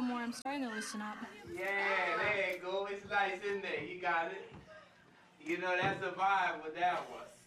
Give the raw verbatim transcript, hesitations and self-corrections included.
couple more. I'm starting to loosen up. Yeah, there you go. It's nice in there. You got it. You know, that's a vibe with that one.